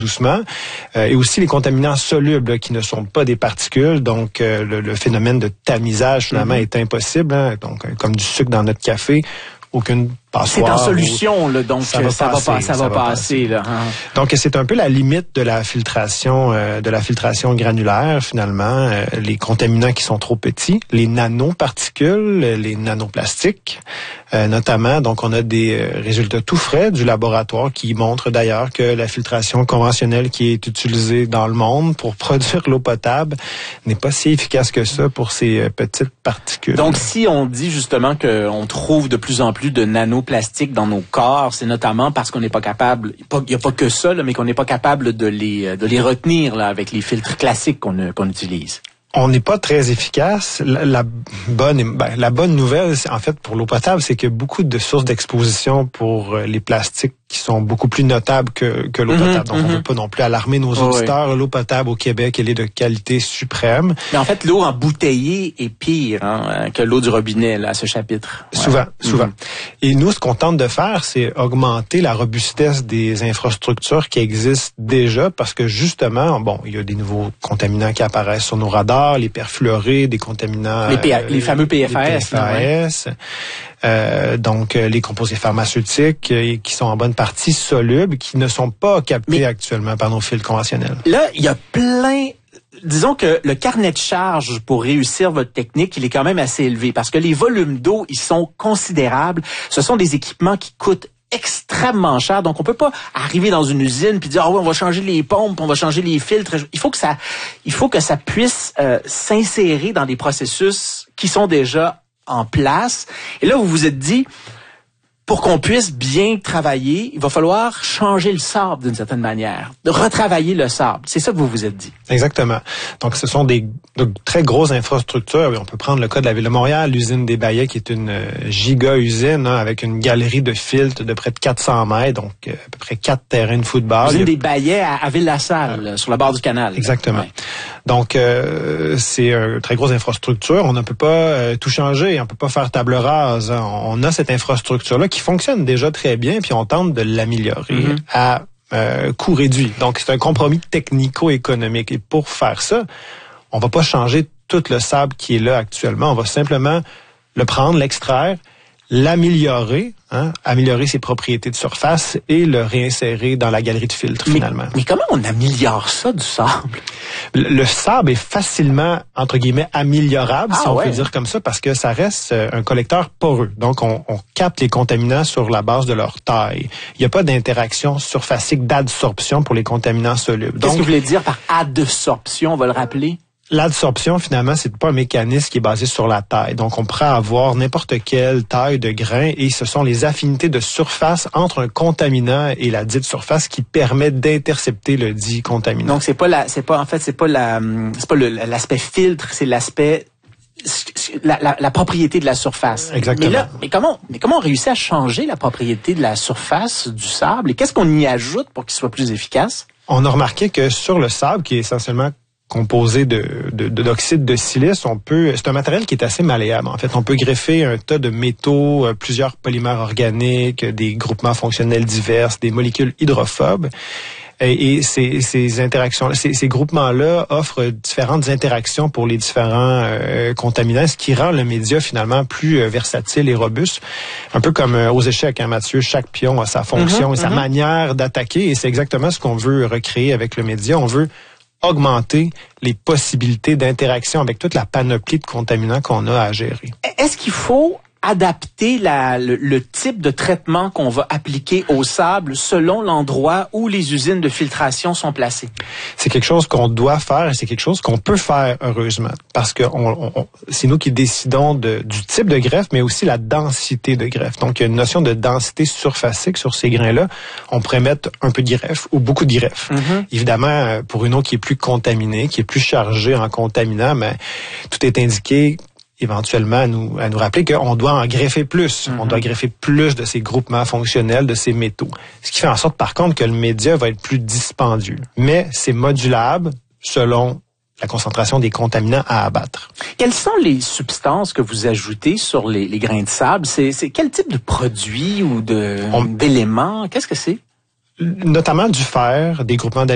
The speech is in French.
doucement, et aussi les contaminants solubles là, qui ne sont pas des particules, donc le phénomène de tamisage finalement est impossible, hein, donc comme du sucre dans notre café, aucune passoire. C'est en solution, là, donc ça va passer. Là. Donc c'est un peu la limite de la filtration granulaire finalement, les contaminants qui sont trop petits, les nanoparticules, les nanoplastiques notamment. Donc on a des résultats tout frais du laboratoire qui montrent d'ailleurs que la filtration conventionnelle qui est utilisée dans le monde pour produire l'eau potable n'est pas si efficace que ça pour ces petites particules. Donc si on dit justement qu'on trouve de plus en plus de nanoplastiques dans nos corps, c'est notamment parce qu'on n'est pas capable, il n'y a pas que ça, là, mais qu'on n'est pas capable de les retenir là, avec les filtres classiques qu'on utilise. On n'est pas très efficace. La bonne nouvelle, en fait, pour l'eau potable, c'est qu'il y a beaucoup de sources d'exposition pour les plastiques qui sont beaucoup plus notables que l'eau potable. Donc, on ne veut pas non plus alarmer nos auditeurs. Oui. L'eau potable au Québec, elle est de qualité suprême. Mais en fait, l'eau embouteillée est pire que l'eau du robinet, là, à ce chapitre. Ouais. Souvent. Et nous, ce qu'on tente de faire, c'est augmenter la robustesse des infrastructures qui existent déjà parce que, justement, il y a des nouveaux contaminants qui apparaissent sur nos radars, les perfluorés, des contaminants... Les fameux PFAS. Donc, les composés pharmaceutiques qui sont en bonne partie solubles, qui ne sont pas captés actuellement par nos filtres conventionnels. Là, il y a plein... Disons que le carnet de charge pour réussir votre technique, il est quand même assez élevé parce que les volumes d'eau, ils sont considérables. Ce sont des équipements qui coûtent extrêmement cher. Donc, on peut pas arriver dans une usine puis dire, on va changer les pompes, on va changer les filtres. Il faut que ça puisse s'insérer dans des processus qui sont déjà en place. Et là, vous vous êtes dit, pour qu'on puisse bien travailler, il va falloir changer le sable d'une certaine manière, de retravailler le sable. C'est ça que vous vous êtes dit. Exactement. Donc, ce sont de très grosses infrastructures. On peut prendre le cas de la Ville de Montréal, l'usine des Ballets, qui est une giga-usine avec une galerie de filtres de près de 400 mètres, donc à peu près 4 terrains de football. L'usine des Ballets à Ville-la-Salle, sur la barre du canal. Exactement. Ouais. Donc, c'est une très grosse infrastructure. On ne peut pas tout changer. On peut pas faire table rase. On a cette infrastructure-là qui fonctionne déjà très bien, puis on tente de l'améliorer à coût réduit. Donc, c'est un compromis technico-économique. Et pour faire ça, on va pas changer tout le sable qui est là actuellement. On va simplement le prendre, l'extraire, l'améliorer, améliorer ses propriétés de surface et le réinsérer dans la galerie de filtres, finalement. Mais comment on améliore ça, du sable? Le sable est facilement, entre guillemets, améliorable, si on peut dire comme ça, parce que ça reste un collecteur poreux. Donc, on capte les contaminants sur la base de leur taille. Il n'y a pas d'interaction surfacique d'adsorption pour les contaminants solubles. Qu'est-ce que vous voulez dire par adsorption? On va le rappeler? L'adsorption, finalement, c'est pas un mécanisme qui est basé sur la taille. Donc, on pourrait avoir n'importe quelle taille de grain et ce sont les affinités de surface entre un contaminant et la dite surface qui permettent d'intercepter le dit contaminant. Donc, c'est pas l'aspect filtre, c'est l'aspect la propriété de la surface. Exactement. Mais comment on réussit à changer la propriété de la surface du sable et qu'est-ce qu'on y ajoute pour qu'il soit plus efficace? On a remarqué que sur le sable, qui est essentiellement composé d'oxyde de silice, c'est un matériel qui est assez malléable. En fait, on peut greffer un tas de métaux, plusieurs polymères organiques, des groupements fonctionnels divers, des molécules hydrophobes. Et ces interactions, ces groupements-là offrent différentes interactions pour les différents contaminants, ce qui rend le média finalement plus versatile et robuste. Un peu comme aux échecs, Mathieu, chaque pion a sa fonction et sa manière d'attaquer. Et c'est exactement ce qu'on veut recréer avec le média. On veut augmenter les possibilités d'interaction avec toute la panoplie de contaminants qu'on a à gérer. Est-ce qu'il faut adapter le type de traitement qu'on va appliquer au sable selon l'endroit où les usines de filtration sont placées? C'est quelque chose qu'on doit faire et c'est quelque chose qu'on peut faire, heureusement, parce que c'est nous qui décidons du type de greffe, mais aussi la densité de greffe. Donc, il y a une notion de densité surfacique sur ces grains-là. On pourrait mettre un peu de greffe ou beaucoup de greffe. Évidemment, pour une eau qui est plus contaminée, qui est plus chargée en contaminants, mais tout est indiqué éventuellement à nous rappeler qu'on doit en greffer plus. On doit greffer plus de ces groupements fonctionnels, de ces métaux. Ce qui fait en sorte, par contre, que le média va être plus dispendieux. Mais c'est modulable selon la concentration des contaminants à abattre. Quelles sont les substances que vous ajoutez sur les grains de sable? C'est quel type de produit ou d'éléments? Qu'est-ce que c'est? Notamment du fer, des groupements